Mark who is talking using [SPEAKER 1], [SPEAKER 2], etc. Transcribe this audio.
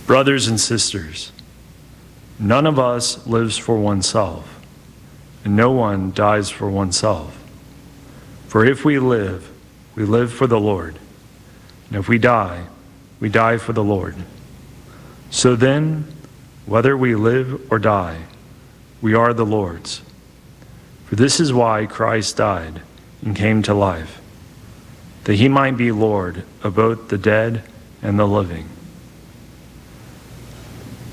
[SPEAKER 1] Brothers and sisters, none of us lives for oneself, and no one dies for oneself. For if we live for the Lord, and if we die for the Lord. So then, whether we live or die, we are the Lord's. For this is why Christ died and came to life, that he might be Lord of both the dead and the living.